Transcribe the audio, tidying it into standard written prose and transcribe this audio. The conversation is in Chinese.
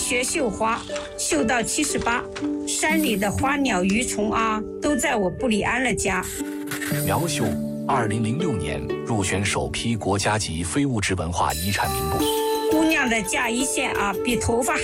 学绣花，绣到78，山里的花鸟鱼虫啊，都在我布里安了家。 苗绣2006年入选首批国家级非物质文化遗产名录。 姑娘的嫁衣线啊，比头发